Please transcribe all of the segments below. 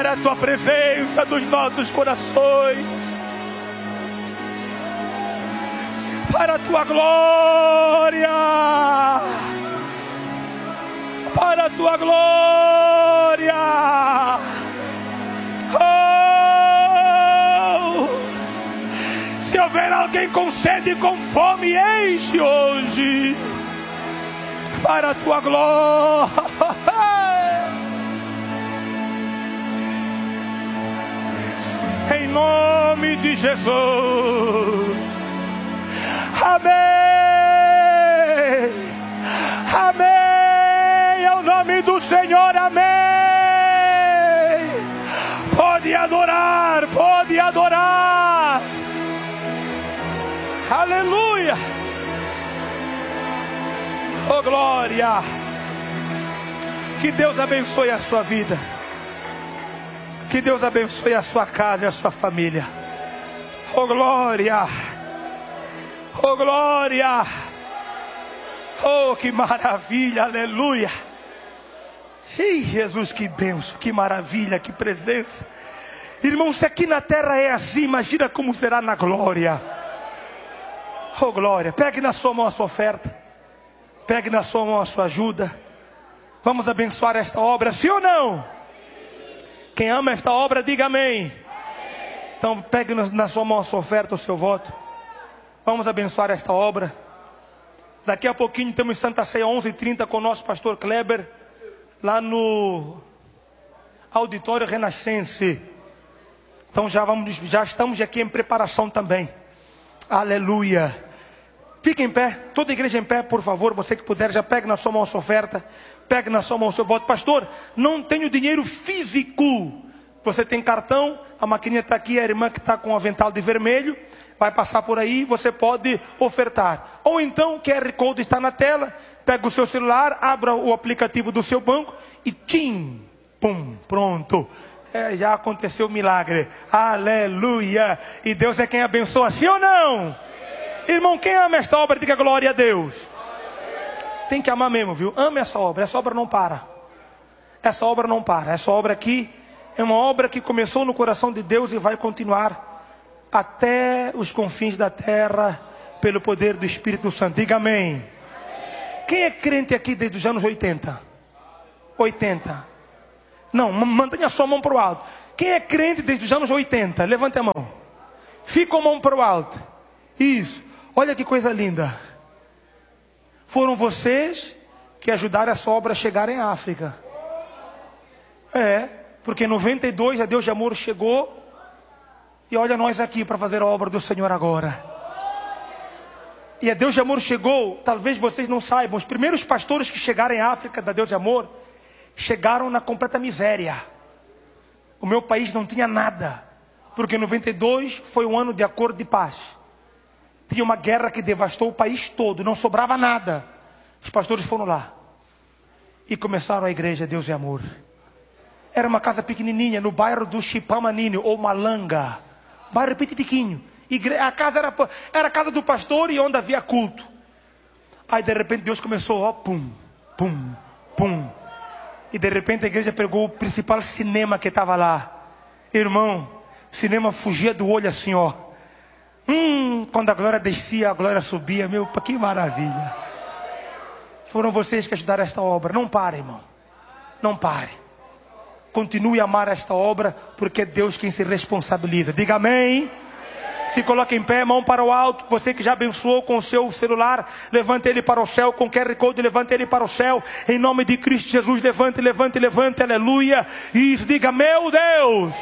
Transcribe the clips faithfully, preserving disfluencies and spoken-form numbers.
para a tua presença dos nossos corações, para a tua glória, para a tua glória. Oh, se houver alguém com sede e com fome, enche hoje, para a tua glória. Em nome de Jesus. Amém. Amém. É o nome do Senhor. Amém. Pode adorar. Pode adorar. Aleluia. Oh, glória. Que Deus abençoe a sua vida. Que Deus abençoe a sua casa e a sua família. Oh, glória. Oh, glória. Oh, que maravilha. Aleluia. Ih, Jesus, que bênção, que maravilha, que presença. Irmão, se aqui na terra é assim, imagina como será na glória. Oh, glória. Pegue na sua mão a sua oferta. Pegue na sua mão a sua ajuda. Vamos abençoar esta obra, sim ou não? Quem ama esta obra, diga amém. Então pegue na sua mão a sua oferta, o seu voto. Vamos abençoar esta obra. Daqui a pouquinho temos Santa Ceia onze e trinta com o nosso pastor Kleber, lá no Auditório Renascense. Então já, vamos, já estamos aqui em preparação também. Aleluia. Fique em pé, toda a igreja em pé, por favor. Você que puder, já pegue na sua mão a sua oferta. Pegue na sua mão o seu voto. Pastor, não tenho dinheiro físico. Você tem cartão, a maquininha está aqui, a irmã que está com o avental de vermelho vai passar por aí, você pode ofertar. Ou então, o Q R Code está na tela, pega o seu celular, abra o aplicativo do seu banco e tchim, pum, pronto. É, já aconteceu o milagre. Aleluia. E Deus é quem abençoa, sim ou não? Irmão, quem ama esta obra, diga glória a Deus. Tem que amar mesmo, viu? Ame essa obra, essa obra não para. Essa obra não para, essa obra aqui é uma obra que começou no coração de Deus e vai continuar até os confins da terra, pelo poder do Espírito Santo. Diga amém. Amém. Quem é crente aqui desde os anos oitenta? oitenta. Não, mantenha a sua mão para o alto. Quem é crente desde os anos oitenta? Levante a mão. Fica a mão para o alto. Isso. Olha que coisa linda. Foram vocês que ajudaram essa obra a chegar em África. É, porque em noventa e dois a Deus de Amor chegou. E olha nós aqui para fazer a obra do Senhor agora. E a Deus de Amor chegou, talvez vocês não saibam, os primeiros pastores que chegaram em África da Deus de Amor, chegaram na completa miséria. O meu país não tinha nada, porque em noventa e dois foi um ano de acordo de paz. Tinha uma guerra que devastou o país todo, não sobrava nada. Os pastores foram lá e começaram a igreja Deus de Amor. Era uma casa pequenininha no bairro do Chipamanini ou Malanga, bairro petitiquinho. Igre... A casa era, era a casa do pastor e onde havia culto. Aí de repente Deus começou, ó, pum, pum, pum. E de repente a igreja pegou o principal cinema que estava lá. Irmão, o cinema fugia do olho assim, ó. Hum, quando a glória descia, a glória subia. Meu, que maravilha. Foram vocês que ajudaram esta obra. Não pare, irmão. Não pare. Continue a amar esta obra, porque é Deus quem se responsabiliza. Diga amém. Se coloque em pé, mão para o alto. Você que já abençoou com o seu celular, levante ele para o céu. Com o Q R Code, levante ele para o céu. Em nome de Cristo Jesus, levante, levante, levante. Aleluia. E diga, meu Deus,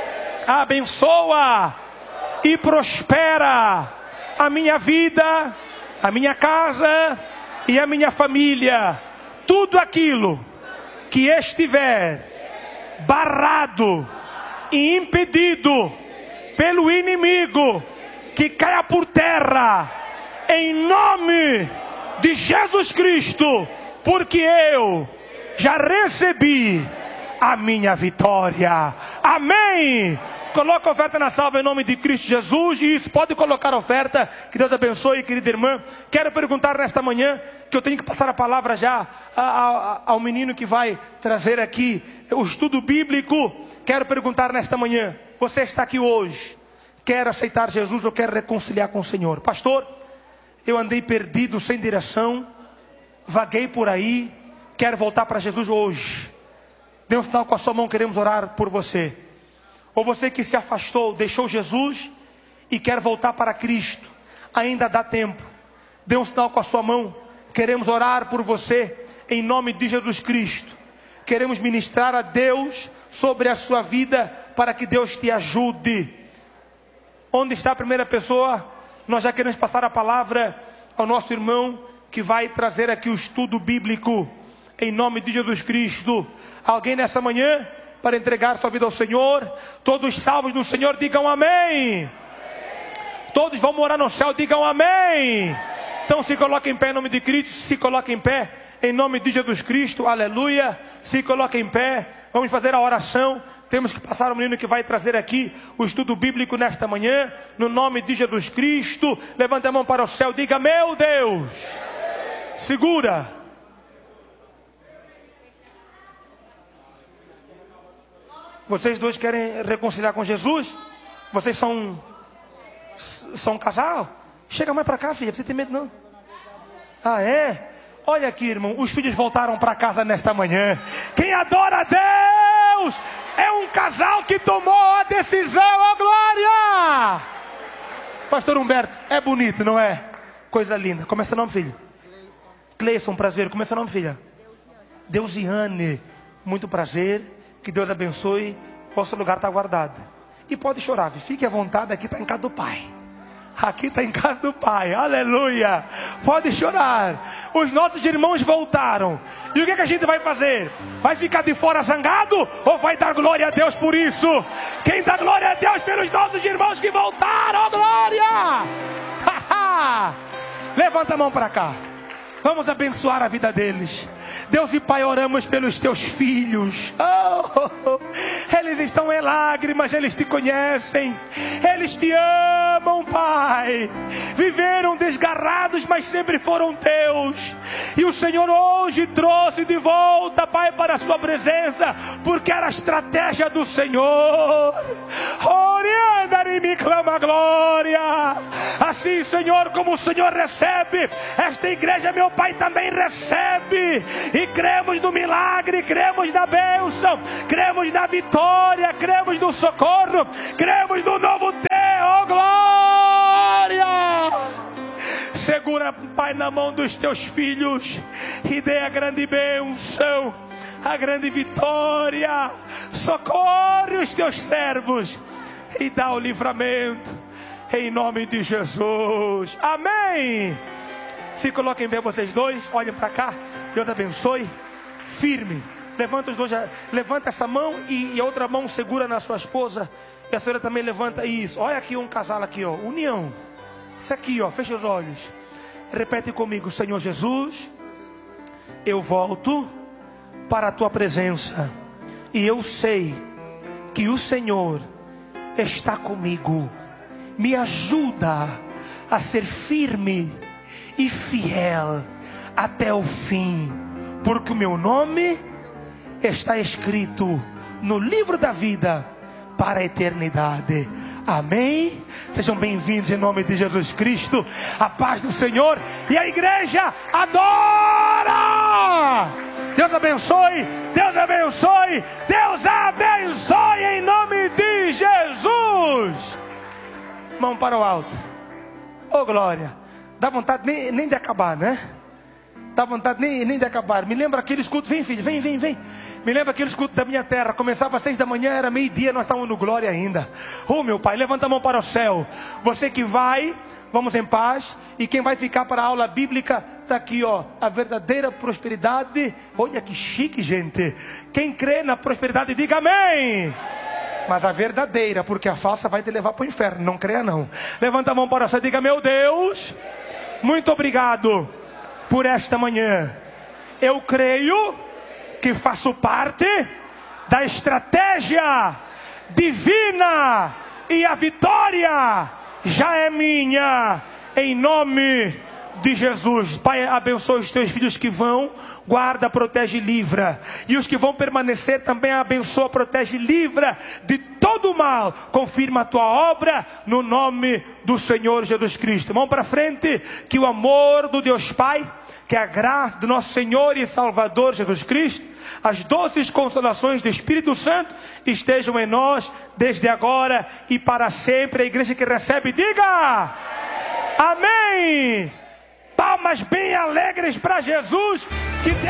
abençoa e prospera a minha vida, a minha casa e a minha família. Tudo aquilo que estiver barrado e impedido pelo inimigo, que caia por terra, em nome de Jesus Cristo, porque eu já recebi a minha vitória. Amém. Coloca a oferta na salva em nome de Cristo Jesus. E isso, pode colocar a oferta. Que Deus abençoe, querida irmã. Quero perguntar nesta manhã, que eu tenho que passar a palavra já ao menino que vai trazer aqui o estudo bíblico, quero perguntar nesta manhã: você está aqui hoje, quer aceitar Jesus ou quer reconciliar com o Senhor? Pastor, eu andei perdido, sem direção, vaguei por aí, quero voltar para Jesus hoje. Dê um sinal com a sua mão, queremos orar por você. Ou você que se afastou, deixou Jesus e quer voltar para Cristo, ainda dá tempo. Dê um sinal com a sua mão, queremos orar por você, em nome de Jesus Cristo. Queremos ministrar a Deus sobre a sua vida, para que Deus te ajude. Onde está a primeira pessoa? Nós já queremos passar a palavra ao nosso irmão, que vai trazer aqui o estudo bíblico, em nome de Jesus Cristo. Alguém nessa manhã, para entregar sua vida ao Senhor? Todos salvos no Senhor, digam amém. Todos vão morar no céu, digam amém. Então se coloque em pé em nome de Cristo, se coloque em pé em nome de Jesus Cristo, aleluia. Se coloque em pé, vamos fazer a oração. Temos que passar o menino que vai trazer aqui o estudo bíblico nesta manhã, no nome de Jesus Cristo. Levante a mão para o céu, diga: meu Deus, segura. Vocês dois querem reconciliar com Jesus? Vocês são são um casal? Chega mais para cá, filha, você tem medo não? Ah, é? Olha aqui, irmão, os filhos voltaram para casa nesta manhã. Quem adora a Deus é um casal que tomou a decisão, ó glória! Pastor Humberto, é bonito, não é? Coisa linda. Como é seu nome, filho? Cleison, prazer. Como é seu nome, filha? Deusiane. Muito prazer. Que Deus abençoe. Vosso lugar está guardado. E pode chorar, filho. Fique à vontade, aqui está em casa do Pai. Aqui está em casa do Pai, aleluia. Pode chorar. Os nossos irmãos voltaram. E o que, é que a gente vai fazer? Vai ficar de fora zangado? Ou vai dar glória a Deus por isso? Quem dá glória a Deus pelos nossos irmãos que voltaram? Oh, glória! Levanta a mão para cá. Vamos abençoar a vida deles. Deus e Pai, oramos pelos teus filhos. Oh, oh, oh. Eles estão em lágrimas, eles te conhecem. Eles te amam, Pai. Viveram desgarrados, mas sempre foram teus. E o Senhor hoje trouxe de volta, Pai, para a sua presença, porque era a estratégia do Senhor. Orienta e me clama glória. Assim, Senhor, como o Senhor recebe, esta igreja, meu Pai, também recebe. E cremos no milagre, cremos na bênção, cremos na vitória, cremos no socorro, cremos no novo tempo, oh glória! Segura, Pai, na mão dos teus filhos e dê a grande bênção, a grande vitória. Socorre os teus servos e dá o livramento, em nome de Jesus, amém. Se coloquem bem vocês dois, olhem para cá. Deus abençoe. Firme. Levanta os dois, levanta essa mão e, e a outra mão segura na sua esposa. E a senhora também levanta isso. Olha aqui um casal aqui, ó. União. Isso aqui, ó. Fecha os olhos. Repete comigo: Senhor Jesus, eu volto para a tua presença. E eu sei que o Senhor está comigo. Me ajuda a ser firme e fiel até o fim, porque o meu nome está escrito no livro da vida para a eternidade. Amém? Sejam bem-vindos em nome de Jesus Cristo. A paz do Senhor. E a igreja adora. Deus abençoe. Deus abençoe. Deus abençoe em nome de Jesus. Mão para o alto. Oh glória. Dá vontade nem, nem de acabar, né? Dá vontade nem, nem de acabar. Me lembra aquele escudo. Vem, filho, vem, vem, vem. Me lembra aquele escudo da minha terra. Começava às seis da manhã, era meio-dia, nós estávamos no glória ainda. Oh, meu Pai, levanta a mão para o céu. Você que vai, vamos em paz. E quem vai ficar para a aula bíblica, está aqui, ó. A verdadeira prosperidade. Olha que chique, gente. Quem crê na prosperidade, diga amém. Mas a verdadeira, porque a falsa vai te levar para o inferno. Não creia não. Levanta a mão para o céu, diga: meu Deus, muito obrigado por esta manhã. Eu creio que faço parte da estratégia divina e a vitória já é minha, em nome de Jesus. Pai, abençoa os teus filhos que vão, guarda, protege e livra. E os que vão permanecer também abençoa, protege e livra de todo o mal. Confirma a tua obra no nome do Senhor Jesus Cristo. Mão para frente, que o amor do Deus Pai, que a graça do nosso Senhor e Salvador Jesus Cristo, as doces consolações do Espírito Santo estejam em nós desde agora e para sempre. A igreja que recebe, diga amém. Palmas bem alegres para Jesus. Que